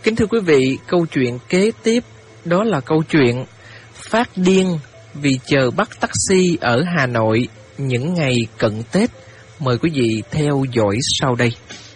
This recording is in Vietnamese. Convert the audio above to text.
Kính thưa quý vị, câu chuyện kế tiếp đó là câu chuyện phát điên vì chờ bắt taxi ở Hà Nội những ngày cận Tết. Mời quý vị theo dõi sau đây.